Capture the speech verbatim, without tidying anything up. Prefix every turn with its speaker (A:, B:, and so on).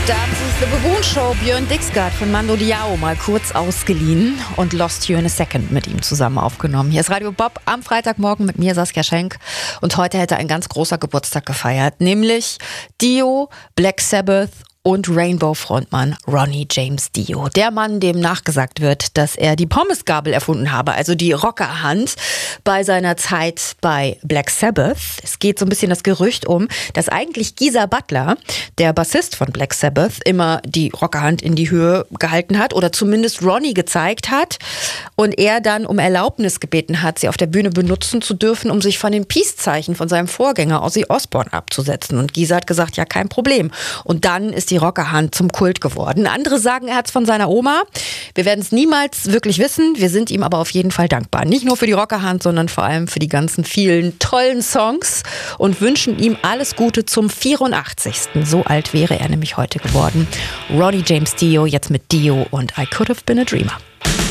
A: Das ist The Baboon Show. Björn Dixgard von Mando Diao mal kurz ausgeliehen und Lost You in a Second mit ihm zusammen aufgenommen. Hier ist Radio Bob am Freitagmorgen mit mir, Saskia Schenk. Und heute hätte ein ganz großer Geburtstag gefeiert, nämlich Dio, Black Sabbath und Rainbow-Frontmann Ronnie James Dio. Der Mann, dem nachgesagt wird, dass er die Pommesgabel erfunden habe, also die Rockerhand, bei seiner Zeit bei Black Sabbath. Es geht so ein bisschen das Gerücht um, dass eigentlich Geezer Butler, der Bassist von Black Sabbath, immer die Rockerhand in die Höhe gehalten hat oder zumindest Ronnie gezeigt hat und er dann um Erlaubnis gebeten hat, sie auf der Bühne benutzen zu dürfen, um sich von den Peace-Zeichen von seinem Vorgänger Ozzy Osbourne abzusetzen. Und Geezer hat gesagt, ja, kein Problem. Und dann ist die Rockerhand zum Kult geworden. Andere sagen, er hat es von seiner Oma. Wir werden es niemals wirklich wissen. Wir sind ihm aber auf jeden Fall dankbar. Nicht nur für die Rockerhand, sondern vor allem für die ganzen vielen tollen Songs und wünschen ihm alles Gute zum vierundachtzigsten So alt wäre er nämlich heute geworden. Ronnie James Dio, jetzt mit Dio und I Could Have Been a Dreamer.